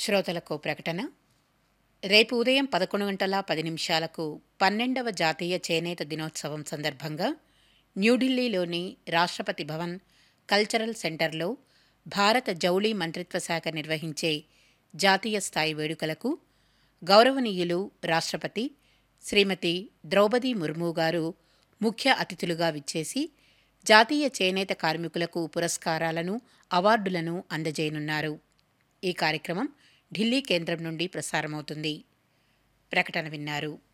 శ్రోతలకు ప్రకటన. రేపు ఉదయం 11:10 12వ జాతీయ చేనేత దినోత్సవం సందర్భంగా న్యూఢిల్లీలోని రాష్ట్రపతి భవన్ కల్చరల్ సెంటర్లో భారత జౌళి మంత్రిత్వ శాఖ నిర్వహించే జాతీయ స్థాయి వేడుకలకు గౌరవనీయులు రాష్ట్రపతి శ్రీమతి ద్రౌపది ముర్ము గారు ముఖ్య అతిథులుగా విచ్చేసి జాతీయ చేనేత కార్మికులకు పురస్కారాలను, అవార్డులను అందజేయనున్నారు. ఈ కార్యక్రమం ఢిల్లీ కేంద్రం నుండి ప్రసారమవుతుంది. ప్రకటన విన్నారు.